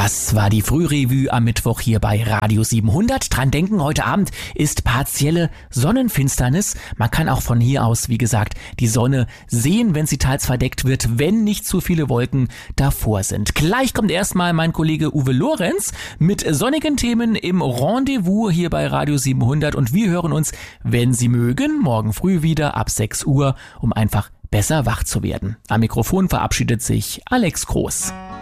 Das war die Frührevue am Mittwoch hier bei Radio 700. Dran denken, heute Abend ist partielle Sonnenfinsternis. Man kann auch von hier aus, wie gesagt, die Sonne sehen, wenn sie teils verdeckt wird, wenn nicht zu viele Wolken davor sind. Gleich kommt erstmal mein Kollege Uwe Lorenz mit sonnigen Themen im Rendezvous hier bei Radio 700 und wir hören uns, wenn Sie mögen, morgen früh wieder ab 6 Uhr, um einfach besser wach zu werden. Am Mikrofon verabschiedet sich Alex Groß.